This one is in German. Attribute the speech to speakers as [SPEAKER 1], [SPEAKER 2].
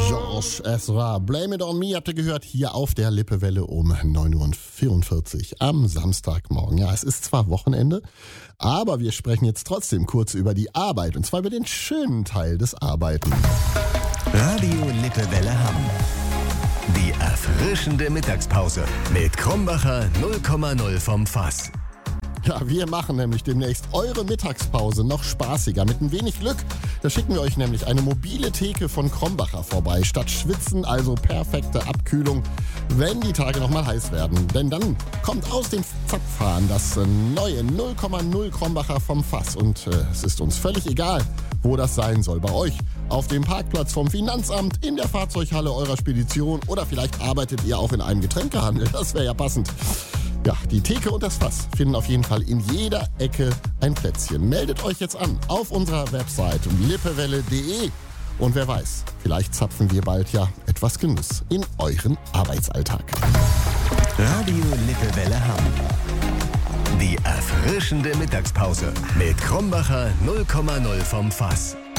[SPEAKER 1] Josh Ezra, Blame It On Me, habt ihr gehört, hier auf der Lippewelle um 9.44 Uhr am Samstagmorgen. Ja, es ist zwar Wochenende, aber wir sprechen jetzt trotzdem kurz über die Arbeit, und zwar über den schönen Teil des Arbeiten.
[SPEAKER 2] Radio Lippewelle Hamm. Die erfrischende Mittagspause mit Krombacher 0,0 vom Fass.
[SPEAKER 1] Ja, wir machen nämlich demnächst eure Mittagspause noch spaßiger. Mit ein wenig Glück, da schicken wir euch nämlich eine mobile Theke von Krombacher vorbei. Statt Schwitzen also perfekte Abkühlung, wenn die Tage nochmal heiß werden. Denn dann kommt aus den Zapfhahn das neue 0,0 Krombacher vom Fass. Und es ist uns völlig egal, wo das sein soll. Bei euch auf dem Parkplatz vom Finanzamt, in der Fahrzeughalle eurer Spedition oder vielleicht arbeitet ihr auch in einem Getränkehandel. Das wäre ja passend. Ja, die Theke und das Fass finden auf jeden Fall in jeder Ecke ein Plätzchen. Meldet euch jetzt an auf unserer Website lippewelle.de. Und wer weiß, vielleicht zapfen wir bald ja etwas Genuss in euren Arbeitsalltag.
[SPEAKER 2] Radio Lippewelle Hamm. Die erfrischende Mittagspause mit Krombacher 0,0 vom Fass.